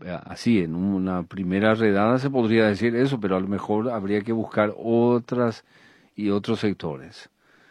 así, en una primera redada se podría decir eso, pero a lo mejor habría que buscar otras y otros sectores.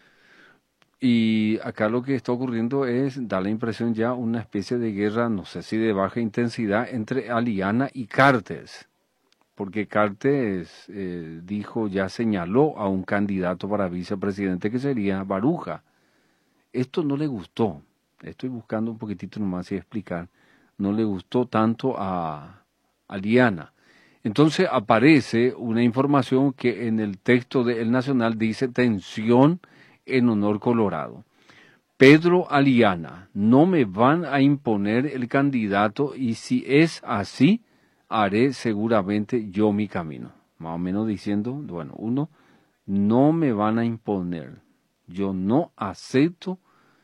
Y acá lo que está ocurriendo es, da la impresión ya, una especie de guerra, no sé si de baja intensidad, entre Aliana y Cartes. Porque Cartes dijo, ya señaló a un candidato para vicepresidente que sería Baruja. Esto no le gustó. Estoy buscando un poquitito nomás y explicar. No le gustó tanto a Aliana. Entonces aparece una información que en el texto de El Nacional dice tensión en Honor Colorado. Pedro Aliana, no me van a imponer el candidato y si es así, haré seguramente yo mi camino. Más o menos diciendo, bueno, uno, no me van a imponer, yo no acepto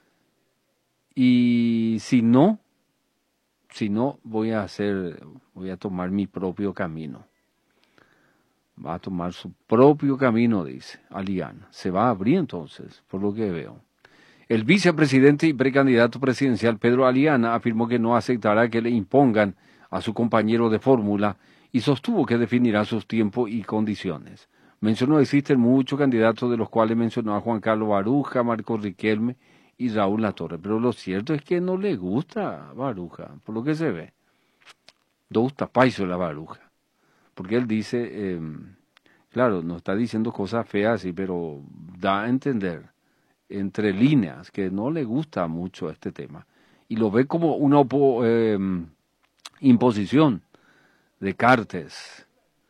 y si no voy a tomar mi propio camino. Va a tomar su propio camino, dice Aliana. Se va a abrir entonces, por lo que veo. El vicepresidente y precandidato presidencial Pedro Aliana afirmó que no aceptará que le impongan a su compañero de fórmula y sostuvo que definirá sus tiempos y condiciones. Mencionó que existen muchos candidatos, de los cuales mencionó a Juan Carlos Baruja, Marcos Riquelme y Raúl Latorre. Pero lo cierto es que no le gusta Baruja, por lo que se ve. No gusta paiso la Baruja. Porque él dice, claro, no está diciendo cosas feas, sí, pero da a entender, entre líneas, que no le gusta mucho este tema. Y lo ve como una imposición de Cartes.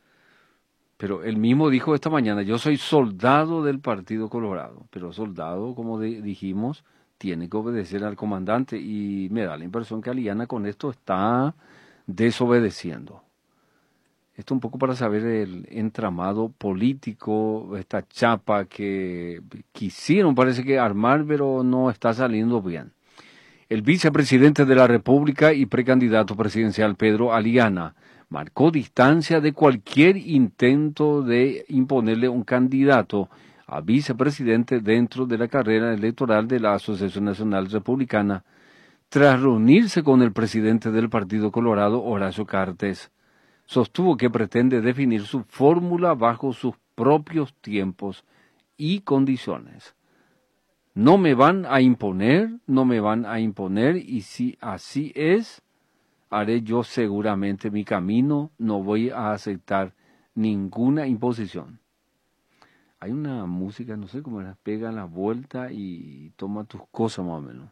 Pero él mismo dijo esta mañana, yo soy soldado del Partido Colorado. Pero soldado, como dijimos, tiene que obedecer al comandante. Y me da la impresión que Aliana con esto está desobedeciendo. Esto un poco para saber el entramado político, esta chapa que quisieron, parece que armar, pero no está saliendo bien. El vicepresidente de la República y precandidato presidencial Pedro Aliana marcó distancia de cualquier intento de imponerle un candidato a vicepresidente dentro de la carrera electoral de la Asociación Nacional Republicana, tras reunirse con el presidente del Partido Colorado, Horacio Cartes. Sostuvo que pretende definir su fórmula bajo sus propios tiempos y condiciones. No me van a imponer, y si así es, haré yo seguramente mi camino, no voy a aceptar ninguna imposición. Hay una música, no sé cómo era, pega la vuelta y toma tus cosas más o menos.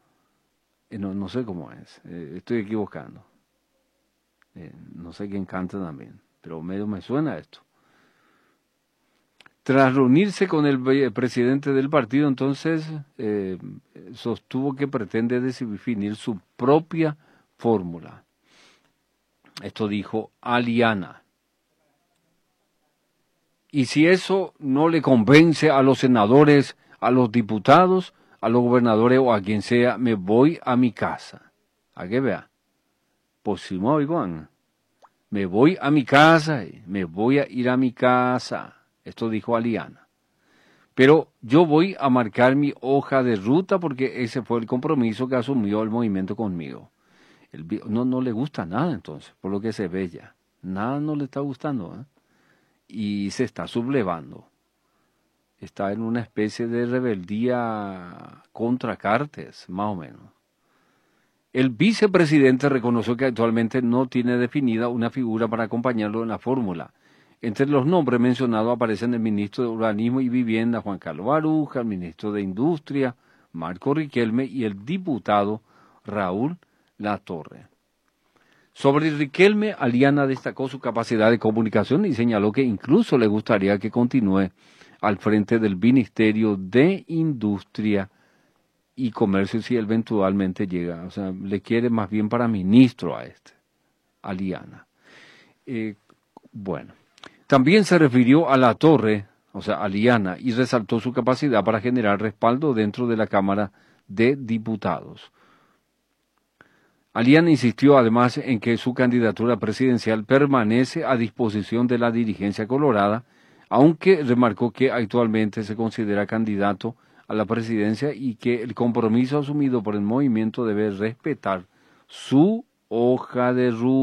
No sé cómo es, estoy equivocando. No sé quién canta también, pero medio me suena esto. Tras reunirse con el presidente del partido, entonces sostuvo que pretende definir su propia fórmula. Esto dijo Aliana. Y si eso no le convence a los senadores, a los diputados, a los gobernadores o a quien sea, me voy a mi casa. ¿A qué vea? Pues si me voy a mi casa, me voy a ir a mi casa. Esto dijo Aliana. Pero yo voy a marcar mi hoja de ruta porque ese fue el compromiso que asumió el movimiento conmigo. No le gusta nada entonces, por lo que se ve ya. Nada no le está gustando, ¿eh? Y se está sublevando. Está en una especie de rebeldía contra Cartes, más o menos. El vicepresidente reconoció que actualmente no tiene definida una figura para acompañarlo en la fórmula. Entre los nombres mencionados aparecen el ministro de Urbanismo y Vivienda, Juan Carlos Baruja, el ministro de Industria, Marco Riquelme, y el diputado Raúl Latorre. Sobre Riquelme, Aliana destacó su capacidad de comunicación y señaló que incluso le gustaría que continúe al frente del Ministerio de Industria y Comercio si eventualmente llega. O sea, le quiere más bien para ministro a Aliana. Bueno, también se refirió a Latorre, o sea, Aliana, y resaltó su capacidad para generar respaldo dentro de la Cámara de Diputados. Aliana insistió además en que su candidatura presidencial permanece a disposición de la dirigencia colorada, aunque remarcó que actualmente se considera candidato a la presidencia y que el compromiso asumido por el movimiento debe respetar su hoja de ruta.